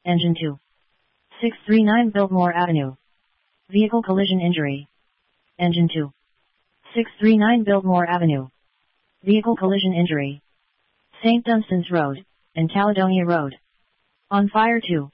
Engine 2. 639 Biltmore Avenue. Vehicle collision injury. Engine 2. 639 Biltmore Avenue. Vehicle collision injury. St. Dunstan's Road, and Caledonia Road. On fire 2.